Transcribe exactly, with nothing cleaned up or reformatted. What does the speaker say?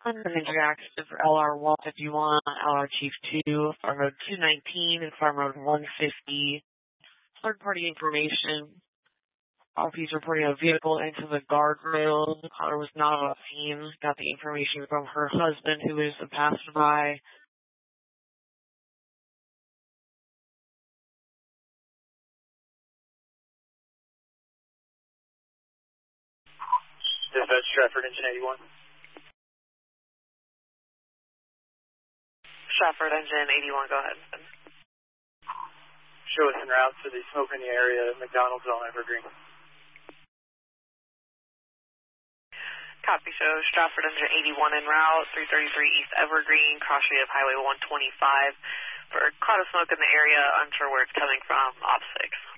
I'm going to active for L R one fifty-one, L R Chief two, Farm Road two nineteen, and Farm Road one fifty. Third-party information. Officers reporting a vehicle into the guardrail. The caller was not on scene. Got the information from her husband, who is a passerby. Dispatch Stratford, engine eighty-one. Stratford, engine eighty-one, go ahead. Show us en route to the smoke in the area at McDonald's on Evergreen. Copy, show Stratford, engine eighty-one en route, three thirty-three East Evergreen, cross street of Highway one twenty-five. For cloud of smoke in the area, unsure where it's coming from, op six.